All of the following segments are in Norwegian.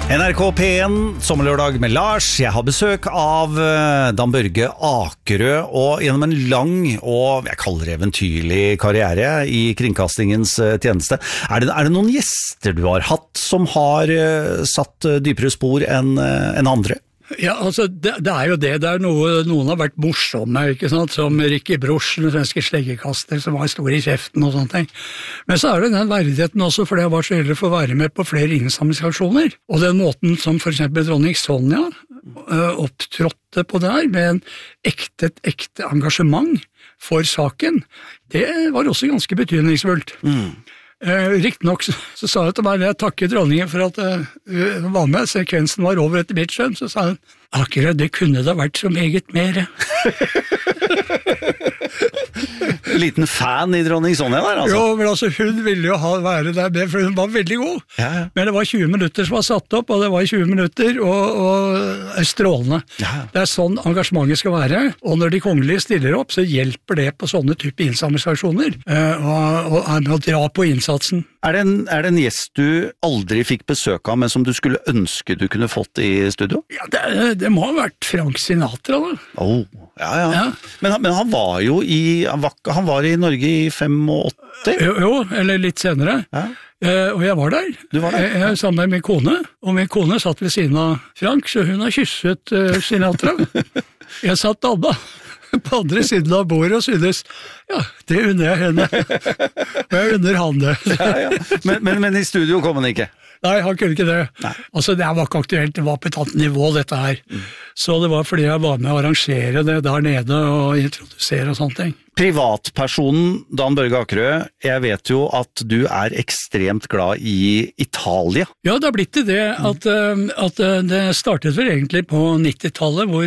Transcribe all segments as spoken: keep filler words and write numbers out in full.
N R K P en, sommerlørdag med Lars. Jeg har besøk av Dan Børge Akerø, og gjennom en lang og jeg kaller det eventyrlig karriere i kringkastingens tjeneste. Er det, er det noen gjester du har hatt som har satt dypere spor enn en andre? Ja, altså, det, det er jo det. Det er noe, noen har vært morsomme, ikke sant? Som Ricky Bruch, den svenske sleggekaster, som var stor i kjeften og sånne ting. Men så er det den verdigheten også, fordi jeg var så heldig for å være med på flere innsamlingsaksjoner. Og den måten som for eksempel dronning Sonja uh, opptrådte på der, med en ekte, ekte engasjement for saken, det var også ganske betydningsfullt. Mm. Eh, Riktig nok så, så sa jeg til meg, jeg takker dronningen for at uh, hun var med, sekvensen var over etter mitt skjønn, så sa hun, akkurat det kunne da vært så meget mer. Liten fan i dronning Sonja der, altså? Jo, men altså, hun ville jo ha, være der med, for hun var veldig god. Ja, ja. Men det var tjue minutter som var satt opp, og det var tjue minutter, og, og er strålende. Ja. Det er sånn engasjementet skal være, og når de kongelige stiller opp, så hjelper det på sånne type innsamlingsaksjoner, og, og er med å dra på innsatsen. Er det, en, er det en gjest du aldri fikk besøk av, men som du skulle ønske du kunne fått i studio? Ja, det, det må ha vært Frank Sinatra, da. Oh, ja, ja. ja. Men, men han var jo i, han var, han var i Norge i femogåtti? Jo, jo, eller litt senere. Ja. Eh, og jeg var der. Du var der? Jeg, jeg sammen med min kone, og min kone satt ved siden av Frank, så hun har kysset uh, Sinatra. Jeg satt Anna på andre siden av bordet og synes, ja, det unner jeg henne. Og jeg unner han det. Ja, ja. Men, men, men i studio kom han ikke? Nei, han kunne ikke det. Nei. Altså, det var ikke aktuelt, det var på et annet nivå, dette her. Mm. Så det var fordi jeg var med å arrangere det der nede og introdusere og sånne ting. Privatpersonen Dan Børge Akerø, jeg vet jo at du er ekstremt glad i Italia. Ja, det har blitt til det at, at det startet vel egentlig på nittitallet, hvor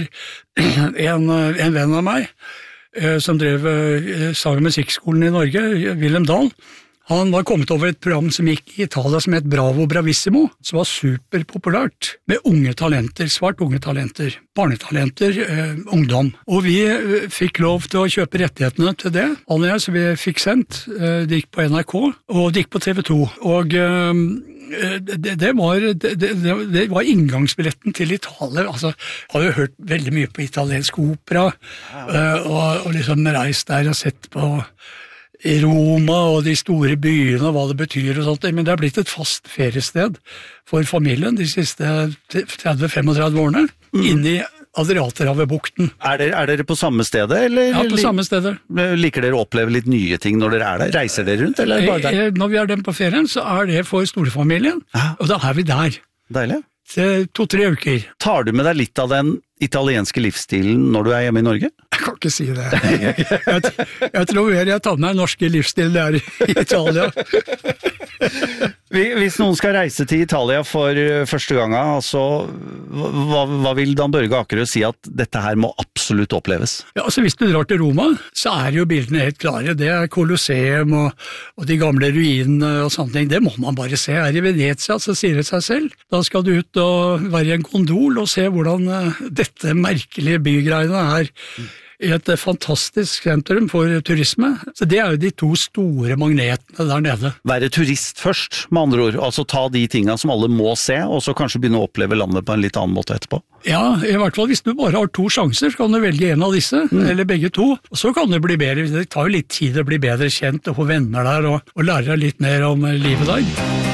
en, en venn av meg, som drev sang- og musikkskolen i Norge, Willem Dahl, han var kommet over et program som gikk i Italia som het Bravo Bravissimo, som var superpopulært, med unge talenter, svart unge talenter, barnetalenter, eh, ungdom. Og vi eh, fikk lov til å kjøpe rettighetene til det, han og jeg, så vi fikk sendt, eh, det gikk på N R K, og det gikk på T V to, og eh, det, det, var, det, det, det var inngangsbilletten til Italia. Altså, jeg har jo hørt veldig mye på italiensk opera, eh, og, og liksom reist der og sett på i Roma og de store byene og hva det betyr og sånt, men det har blitt et fast feriested for familien de siste tretti til femogtretti årene, mm. inne i Adriaterhavebukten. Er dere, er dere på samme stedet, eller? Ja, på samme stedet. Liker dere å oppleve litt nye ting når dere er der? Reiser dere rundt, eller bare der? Når vi er dem på ferien, så er det for storefamilien, ah. og da er vi der. Deilig. To-tre uker. Tar du med deg litt av den italienske livsstilen når du er hjemme i Norge? Jeg kan ikke si det. Jeg, jeg tror mer jeg tar med den norske livsstilen der i Italia. Hvis noen skal reise til Italia for første gang, altså, hva, hva vil Dan Børge Akerø si at dette her må absolutt oppleves? Ja, altså Hvis du drar til Roma, så er jo bildene helt klare. Det er Colosseum og, og de gamle ruinene og sånne ting. Det må man bare se. Her i Venezia så sier det seg selv. Da skal du ut og være i en gondol og se hvordan dette merkelige bygreiene er i et fantastisk sentrum for turisme. Så det er jo de to store magnetene der nede. Være turist først, med andre ord. Altså ta de tingene som alle må se, og så kanskje begynne å oppleve landet på en litt annen måte etterpå. Ja, i hvert fall hvis du bare har to sjanser, så kan du velge en av disse, mm. eller begge to. Og så kan det bli bedre. Det tar jo litt tid å bli bedre kjent og få venner der, og, og lære litt mer om livet der.